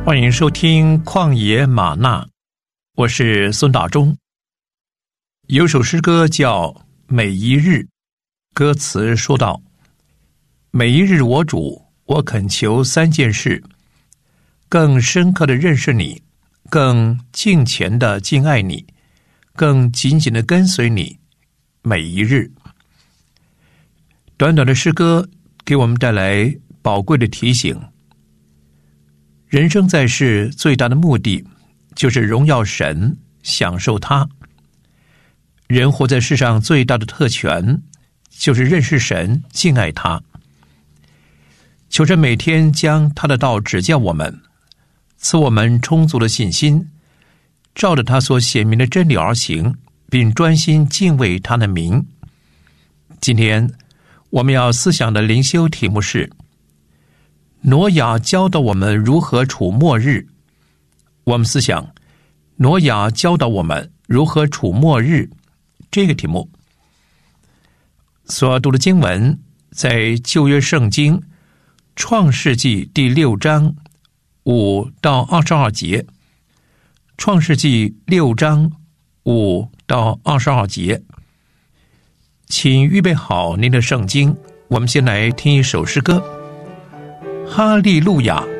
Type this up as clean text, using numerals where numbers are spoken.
欢迎收听旷野吗哪，我是孙大中。有首诗歌叫《每一日》，歌词说道：每一日我主，我恳求三件事，更深刻的认识你，更敬虔的敬爱你，更紧紧的跟随你。每一日，短短的诗歌给我们带来宝贵的提醒。人生在世最大的目的就是荣耀神，享受他。人活在世上最大的特权就是认识神，敬爱他。求神每天将他的道指教我们，赐我们充足的信心，照着他所显明的真理而行，并专心敬畏他的名。今天我们要思想的灵修题目是挪亚教导我们如何处末日。我们思想挪亚教导我们如何处末日这个题目。所读的经文在旧约圣经创世纪第6章5到22节。创世纪6章5到22节。请预备好您的圣经，我们先来听一首诗歌。哈利路亚，